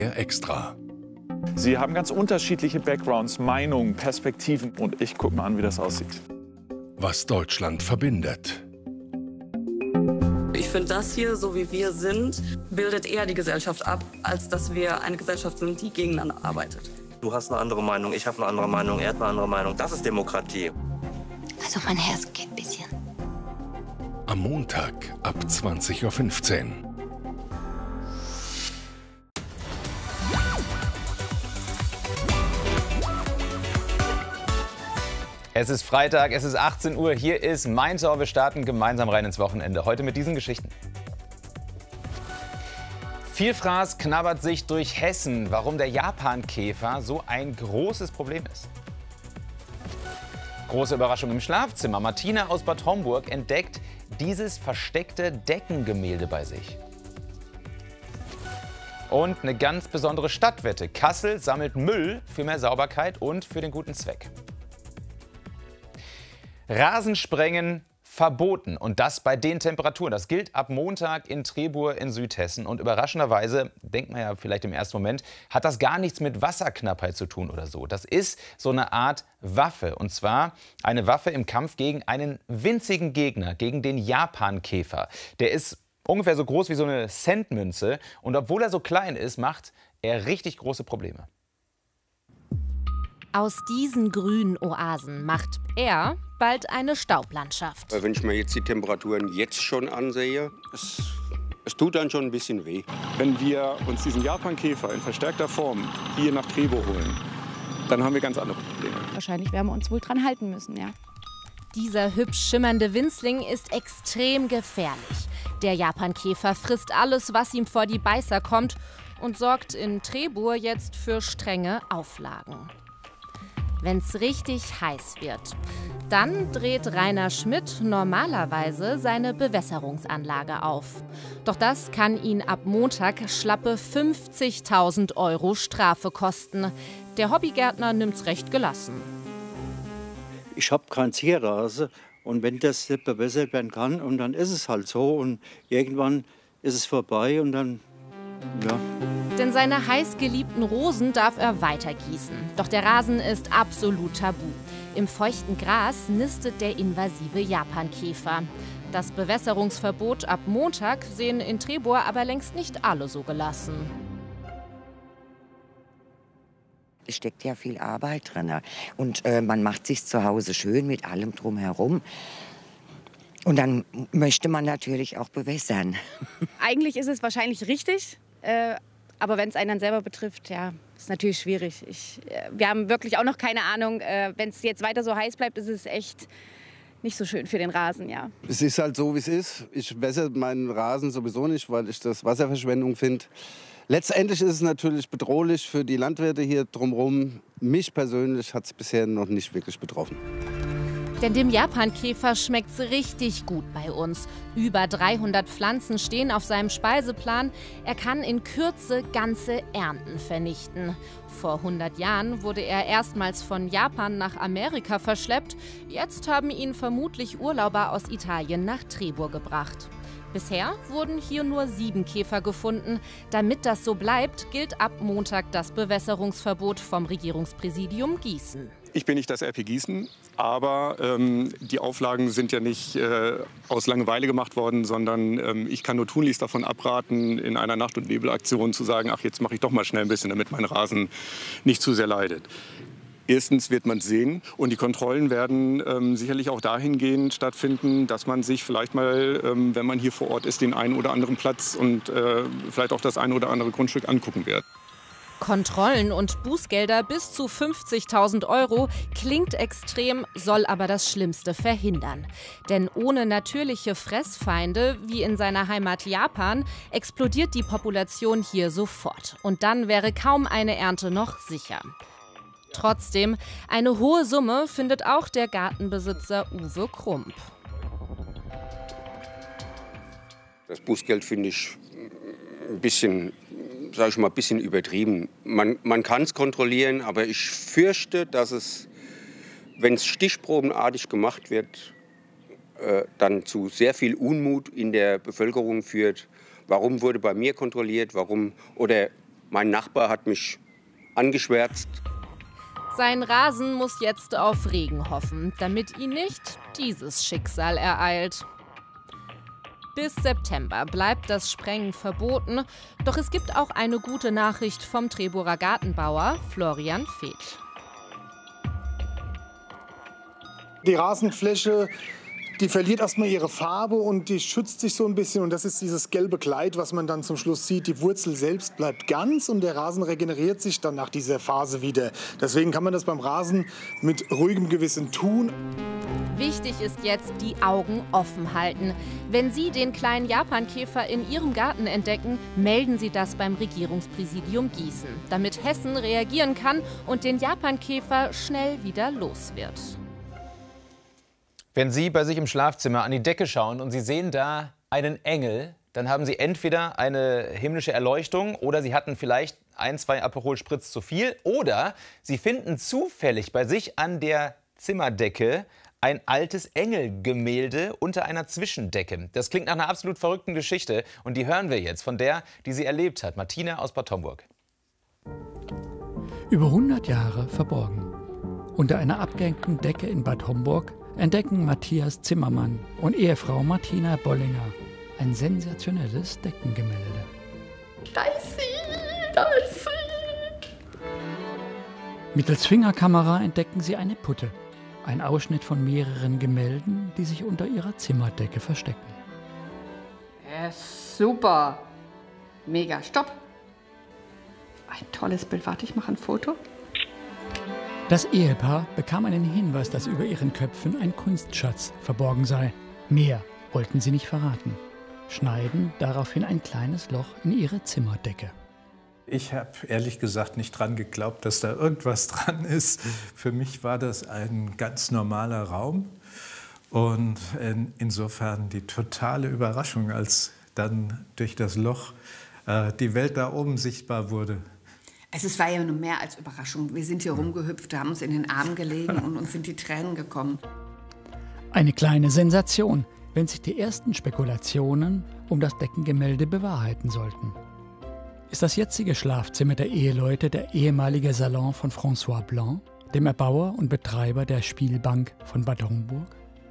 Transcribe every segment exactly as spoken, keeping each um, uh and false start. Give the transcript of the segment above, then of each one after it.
Extra. Sie haben ganz unterschiedliche Backgrounds, Meinungen, Perspektiven. Und ich gucke mal an, wie das aussieht. Was Deutschland verbindet. Ich finde, das hier, so wie wir sind, bildet eher die Gesellschaft ab, als dass wir eine Gesellschaft sind, die gegeneinander arbeitet. Du hast eine andere Meinung, ich habe eine andere Meinung, er hat eine andere Meinung. Das ist Demokratie. Also mein Herz geht ein bisschen. Am Montag ab zwanzig Uhr fünfzehn. Es ist Freitag, es ist achtzehn Uhr, hier ist Mein Tor. Wir starten gemeinsam rein ins Wochenende. Heute mit diesen Geschichten. Vielfraß knabbert sich durch Hessen, warum der Japankäfer so ein großes Problem ist. Große Überraschung im Schlafzimmer. Martina aus Bad Homburg entdeckt dieses versteckte Deckengemälde bei sich. Und eine ganz besondere Stadtwette. Kassel sammelt Müll für mehr Sauberkeit und für den guten Zweck. Rasensprengen verboten, und das bei den Temperaturen. Das gilt ab Montag in Trebur in Südhessen. Und überraschenderweise, denkt man ja vielleicht im ersten Moment, hat das gar nichts mit Wasserknappheit zu tun oder so. Das ist so eine Art Waffe, und zwar eine Waffe im Kampf gegen einen winzigen Gegner, gegen den Japankäfer. Der ist ungefähr so groß wie so eine Centmünze, und obwohl er so klein ist, macht er richtig große Probleme. Aus diesen grünen Oasen macht er bald eine Staublandschaft. Wenn ich mir jetzt die Temperaturen jetzt schon ansehe, es, es tut dann schon ein bisschen weh. Wenn wir uns diesen Japankäfer in verstärkter Form hier nach Trebur holen, dann haben wir ganz andere Probleme. Wahrscheinlich werden wir uns wohl dran halten müssen, ja. Dieser hübsch schimmernde Winzling ist extrem gefährlich. Der Japankäfer frisst alles, was ihm vor die Beißer kommt, und sorgt in Trebur jetzt für strenge Auflagen. Wenn's richtig heiß wird, dann dreht Rainer Schmidt normalerweise seine Bewässerungsanlage auf. Doch das kann ihn ab Montag schlappe fünfzigtausend Euro Strafe kosten. Der Hobbygärtner nimmt's recht gelassen. Ich habe keinen Zierrasen, und wenn das nicht bewässert werden kann, und dann ist es halt so, und irgendwann ist es vorbei, und dann, ja. Denn seine heißgeliebten Rosen darf er weiter gießen. Doch der Rasen ist absolut tabu. Im feuchten Gras nistet der invasive Japankäfer. Das Bewässerungsverbot ab Montag sehen in Trebur aber längst nicht alle so gelassen. Es steckt ja viel Arbeit drin. Und äh, man macht sich zu Hause schön mit allem drumherum. Und dann möchte man natürlich auch bewässern. Eigentlich ist es wahrscheinlich richtig. Äh, aber wenn es einen dann selber betrifft, ja, ist natürlich schwierig. Ich, äh, wir haben wirklich auch noch keine Ahnung. Äh, wenn es jetzt weiter so heiß bleibt, ist es echt nicht so schön für den Rasen, ja. Es ist halt so, wie es ist. Ich wässere meinen Rasen sowieso nicht, weil ich das Wasserverschwendung finde. Letztendlich ist es natürlich bedrohlich für die Landwirte hier drumherum. Mich persönlich hat es bisher noch nicht wirklich betroffen. Denn dem Japankäfer schmeckt's richtig gut bei uns. Über dreihundert Pflanzen stehen auf seinem Speiseplan. Er kann in Kürze ganze Ernten vernichten. Vor hundert Jahren wurde er erstmals von Japan nach Amerika verschleppt. Jetzt haben ihn vermutlich Urlauber aus Italien nach Trebur gebracht. Bisher wurden hier nur sieben Käfer gefunden. Damit das so bleibt, gilt ab Montag das Bewässerungsverbot vom Regierungspräsidium Gießen. Ich bin nicht das R P Gießen, aber ähm, die Auflagen sind ja nicht äh, aus Langeweile gemacht worden, sondern ähm, ich kann nur tunlichst davon abraten, in einer Nacht- und Nebelaktion zu sagen, ach, jetzt mache ich doch mal schnell ein bisschen, damit mein Rasen nicht zu sehr leidet. Erstens wird man sehen, und die Kontrollen werden ähm, sicherlich auch dahingehend stattfinden, dass man sich vielleicht mal, ähm, wenn man hier vor Ort ist, den einen oder anderen Platz und äh, vielleicht auch das ein oder andere Grundstück angucken wird. Kontrollen und Bußgelder bis zu fünfzigtausend Euro klingt extrem, soll aber das Schlimmste verhindern. Denn ohne natürliche Fressfeinde, wie in seiner Heimat Japan, explodiert die Population hier sofort. Und dann wäre kaum eine Ernte noch sicher. Trotzdem, eine hohe Summe findet auch der Gartenbesitzer Uwe Krump. Das Bußgeld finde ich ein bisschen, sage ich mal, ein bisschen übertrieben. Man, man kann es kontrollieren, aber ich fürchte, dass es, wenn es stichprobenartig gemacht wird, äh, dann zu sehr viel Unmut in der Bevölkerung führt. Warum wurde bei mir kontrolliert? Warum? Oder Mein Nachbar hat mich angeschwärzt. Sein Rasen muss jetzt auf Regen hoffen, damit ihn nicht dieses Schicksal ereilt. Bis September bleibt das Sprengen verboten. Doch es gibt auch eine gute Nachricht vom Treburer Gartenbauer Florian Feeth. Die Rasenfläche, die verliert erstmal ihre Farbe und die schützt sich so ein bisschen. Und das ist dieses gelbe Kleid, was man dann zum Schluss sieht. Die Wurzel selbst bleibt ganz und der Rasen regeneriert sich dann nach dieser Phase wieder. Deswegen kann man das beim Rasen mit ruhigem Gewissen tun. Wichtig ist jetzt, die Augen offen halten. Wenn Sie den kleinen Japankäfer in Ihrem Garten entdecken, melden Sie das beim Regierungspräsidium Gießen, damit Hessen reagieren kann und den Japankäfer schnell wieder los wird. Wenn Sie bei sich im Schlafzimmer an die Decke schauen und Sie sehen da einen Engel, dann haben Sie entweder eine himmlische Erleuchtung oder Sie hatten vielleicht ein, zwei Aperol Spritz zu viel oder Sie finden zufällig bei sich an der Zimmerdecke ein altes Engelgemälde unter einer Zwischendecke. Das klingt nach einer absolut verrückten Geschichte und die hören wir jetzt von der, die sie erlebt hat, Martina aus Bad Homburg. Über hundert Jahre verborgen. Unter einer abgehängten Decke in Bad Homburg entdecken Matthias Zimmermann und Ehefrau Martina Bollinger ein sensationelles Deckengemälde. Da ist sie, da ist sie. Mittels Fingerkamera entdecken sie eine Putte. Ein Ausschnitt von mehreren Gemälden, die sich unter ihrer Zimmerdecke verstecken. Ja, super. Mega. Stopp. Ein tolles Bild. Warte, ich mache ein Foto. Das Ehepaar bekam einen Hinweis, dass über ihren Köpfen ein Kunstschatz verborgen sei. Mehr wollten sie nicht verraten. Schneiden daraufhin ein kleines Loch in ihre Zimmerdecke. Ich habe ehrlich gesagt nicht dran geglaubt, dass da irgendwas dran ist. Für mich war das ein ganz normaler Raum. Und in, insofern die totale Überraschung, als dann durch das Loch äh, die Welt da oben sichtbar wurde. Es ist, war ja nur mehr als Überraschung. Wir sind hier rumgehüpft, haben uns in den Arm gelegen und uns sind die Tränen gekommen. Eine kleine Sensation, wenn sich die ersten Spekulationen um das Deckengemälde bewahrheiten sollten. Ist das jetzige Schlafzimmer der Eheleute der ehemalige Salon von François Blanc, dem Erbauer und Betreiber der Spielbank von Bad Homburg?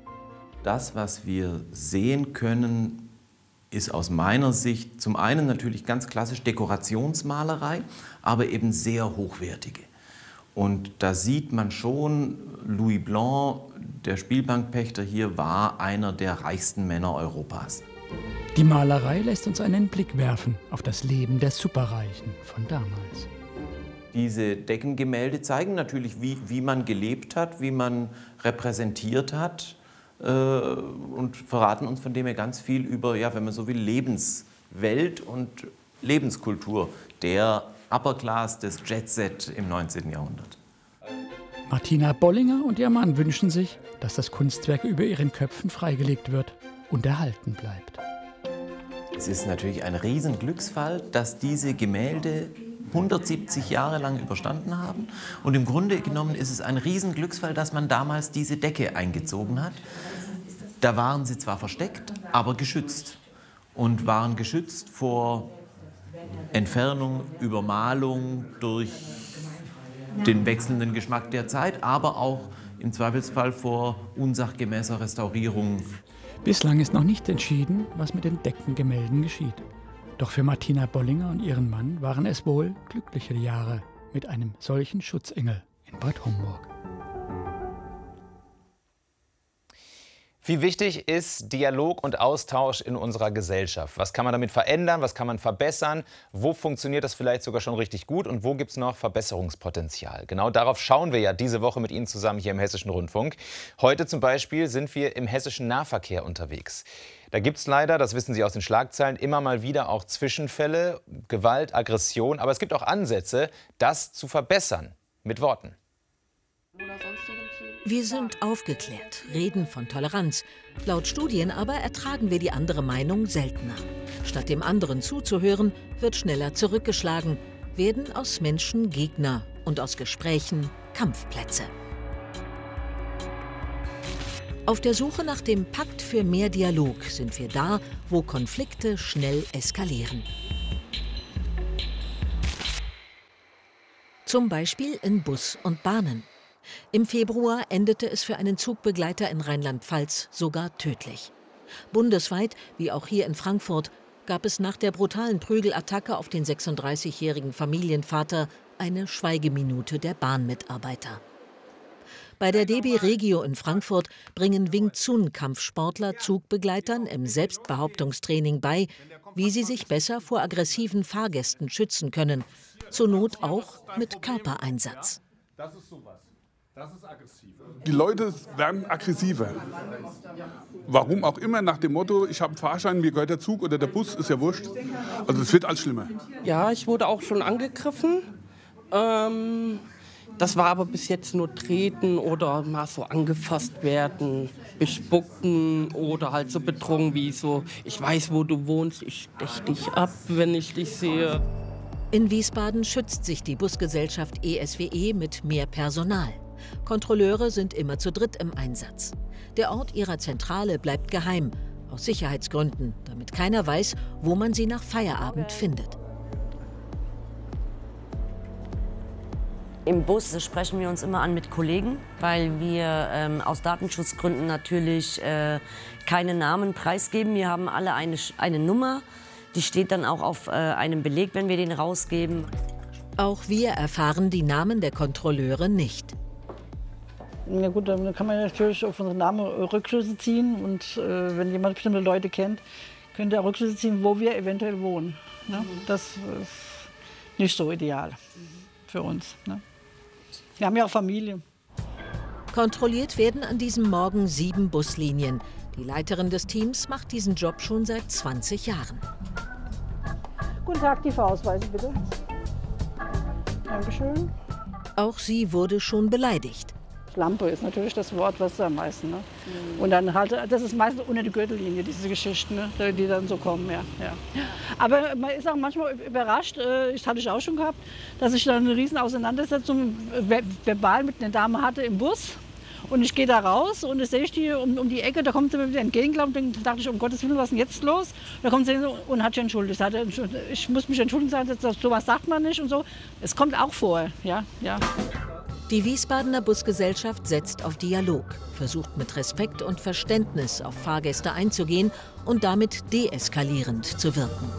Das, was wir sehen können, ist aus meiner Sicht zum einen natürlich ganz klassisch Dekorationsmalerei, aber eben sehr hochwertige. Und da sieht man schon, Louis Blanc, der Spielbankpächter hier, war einer der reichsten Männer Europas. Die Malerei lässt uns einen Blick werfen auf das Leben der Superreichen von damals. Diese Deckengemälde zeigen natürlich, wie, wie man gelebt hat, wie man repräsentiert hat äh, und verraten uns von dem her ganz viel über, ja, wenn man so will, Lebenswelt und Lebenskultur der Upper Class des Jet Set im neunzehnten Jahrhundert. Martina Bollinger und ihr Mann wünschen sich, dass das Kunstwerk über ihren Köpfen freigelegt wird und erhalten bleibt. Es ist natürlich ein Riesenglücksfall, dass diese Gemälde hundertsiebzig Jahre lang überstanden haben. Und im Grunde genommen ist es ein Riesenglücksfall, dass man damals diese Decke eingezogen hat. Da waren sie zwar versteckt, aber geschützt. Und waren geschützt vor Entfernung, Übermalung durch den wechselnden Geschmack der Zeit, aber auch im Zweifelsfall vor unsachgemäßer Restaurierung. Bislang ist noch nicht entschieden, was mit den Deckengemälden geschieht. Doch für Martina Bollinger und ihren Mann waren es wohl glückliche Jahre mit einem solchen Schutzengel in Bad Homburg. Wie wichtig ist Dialog und Austausch in unserer Gesellschaft? Was kann man damit verändern? Was kann man verbessern? Wo funktioniert das vielleicht sogar schon richtig gut? Und wo gibt es noch Verbesserungspotenzial? Genau darauf schauen wir ja diese Woche mit Ihnen zusammen hier im Hessischen Rundfunk. Heute zum Beispiel sind wir im hessischen Nahverkehr unterwegs. Da gibt es leider, das wissen Sie aus den Schlagzeilen, immer mal wieder auch Zwischenfälle, Gewalt, Aggression. Aber es gibt auch Ansätze, das zu verbessern. Mit Worten. Wir sind aufgeklärt, reden von Toleranz. Laut Studien aber ertragen wir die andere Meinung seltener. Statt dem anderen zuzuhören, wird schneller zurückgeschlagen, werden aus Menschen Gegner und aus Gesprächen Kampfplätze. Auf der Suche nach dem Pakt für mehr Dialog sind wir da, wo Konflikte schnell eskalieren. Zum Beispiel in Bus und Bahnen. Im Februar endete es für einen Zugbegleiter in Rheinland-Pfalz sogar tödlich. Bundesweit, wie auch hier in Frankfurt, gab es nach der brutalen Prügelattacke auf den sechsunddreißigjährigen Familienvater eine Schweigeminute der Bahnmitarbeiter. Bei der D B Regio in Frankfurt bringen Wing-Chun-Kampfsportler Zugbegleitern im Selbstbehauptungstraining bei, wie sie sich besser vor aggressiven Fahrgästen schützen können, zur Not auch mit Körpereinsatz. Das ist sowas. Das ist aggressiv. Die Leute werden aggressiver. Warum auch immer, nach dem Motto, ich habe einen Fahrschein, mir gehört der Zug oder der Bus, ist ja wurscht. Also es wird alles schlimmer. Ja, ich wurde auch schon angegriffen. Ähm, das war aber bis jetzt nur Treten oder mal so angefasst werden, bespucken oder halt so betrunken wie so, ich weiß, wo du wohnst, ich stech dich ab, wenn ich dich sehe. In Wiesbaden schützt sich die Busgesellschaft E S W E mit mehr Personal. Kontrolleure sind immer zu dritt im Einsatz. Der Ort ihrer Zentrale bleibt geheim, aus Sicherheitsgründen, damit keiner weiß, wo man sie nach Feierabend findet. Im Bus sprechen wir uns immer an mit Kollegen, weil wir ähm, aus Datenschutzgründen natürlich äh, keine Namen preisgeben. Wir haben alle eine, eine Nummer, die steht dann auch auf äh, einem Beleg, wenn wir den rausgeben. Auch wir erfahren die Namen der Kontrolleure nicht. Ja gut, dann kann man natürlich auf unseren Namen Rückschlüsse ziehen. Und äh, wenn jemand bestimmte Leute kennt, könnte er Rückschlüsse ziehen, wo wir eventuell wohnen. Ne? Das ist nicht so ideal für uns. Ne? Wir haben ja auch Familie. Kontrolliert werden an diesem Morgen sieben Buslinien. Die Leiterin des Teams macht diesen Job schon seit zwanzig Jahren. Guten Tag, die Fahrausweise bitte. Dankeschön. Auch sie wurde schon beleidigt. Schlampe ist natürlich das Wort, was am meisten. Ne? Mhm. Und dann halt, das ist meistens unter die Gürtellinie, diese Geschichten, ne? Die dann so kommen. Ja, ja. Aber man ist auch manchmal überrascht, das hatte ich auch schon gehabt, dass ich dann eine riesen Auseinandersetzung verbal mit einer Dame hatte im Bus. Und ich gehe da raus und sehe ich die um, um die Ecke, da kommt sie mir wieder entgegengelaufen. Dann dachte ich, um Gottes Willen, was ist denn jetzt los? Da kommt sie und hat sich entschuldigt. Ich muss mich entschuldigen, sowas sagt man nicht und so. Es kommt auch vor, ja, ja. Die Wiesbadener Busgesellschaft setzt auf Dialog, versucht mit Respekt und Verständnis auf Fahrgäste einzugehen und damit deeskalierend zu wirken.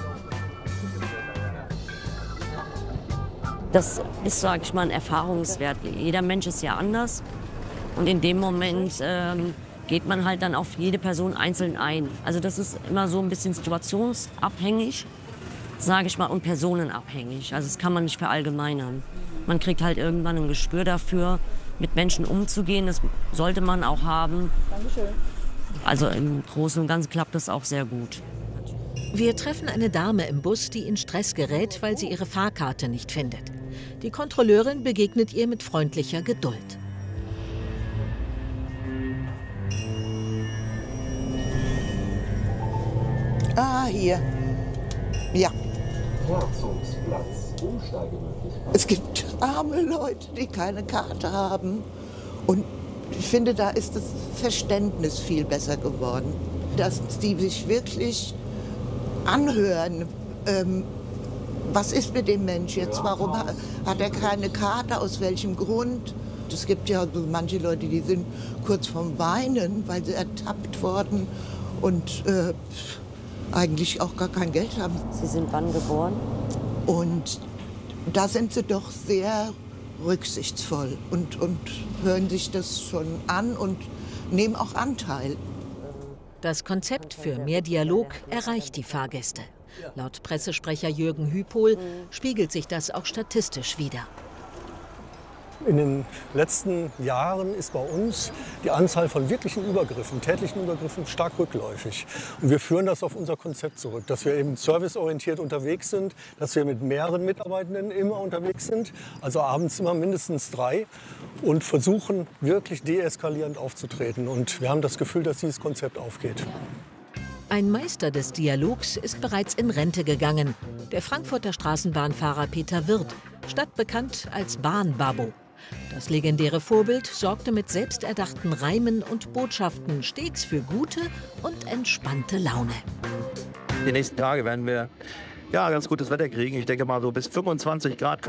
Das ist, sage ich mal, ein Erfahrungswert. Jeder Mensch ist ja anders. Und in dem Moment ähm, geht man halt dann auf jede Person einzeln ein. Also das ist immer so ein bisschen situationsabhängig, sage ich mal, und personenabhängig. Also das kann man nicht verallgemeinern. Man kriegt halt irgendwann ein Gespür dafür, mit Menschen umzugehen. Das sollte man auch haben. Dankeschön. Also im Großen und Ganzen klappt das auch sehr gut. Wir treffen eine Dame im Bus, die in Stress gerät, weil sie ihre Fahrkarte nicht findet. Die Kontrolleurin begegnet ihr mit freundlicher Geduld. Ah, hier. Ja. Es gibt arme Leute, die keine Karte haben. Und ich finde, da ist das Verständnis viel besser geworden. Dass die sich wirklich anhören, ähm, was ist mit dem Mensch jetzt, warum hat er keine Karte, aus welchem Grund. Es gibt ja so manche Leute, die sind kurz vorm Weinen, weil sie ertappt wurden und äh, eigentlich auch gar kein Geld haben. Sie sind wann geboren? Und da sind sie doch sehr rücksichtsvoll und, und hören sich das schon an und nehmen auch Anteil. Das Konzept für mehr Dialog erreicht die Fahrgäste. Laut Pressesprecher Jürgen Hüpol spiegelt sich das auch statistisch wider. In den letzten Jahren ist bei uns die Anzahl von wirklichen Übergriffen, tätlichen Übergriffen stark rückläufig. Und wir führen das auf unser Konzept zurück, dass wir eben serviceorientiert unterwegs sind, dass wir mit mehreren Mitarbeitenden immer unterwegs sind, also abends immer mindestens drei und versuchen wirklich deeskalierend aufzutreten. Und wir haben das Gefühl, dass dieses Konzept aufgeht. Ein Meister des Dialogs ist bereits in Rente gegangen. Der Frankfurter Straßenbahnfahrer Peter Wirth, stadtbekannt als Bahnbabbo. Das legendäre Vorbild sorgte mit selbsterdachten Reimen und Botschaften stets für gute und entspannte Laune. Die nächsten Tage werden wir ja, ganz gutes Wetter kriegen. Ich denke mal so bis fünfundzwanzig Grad.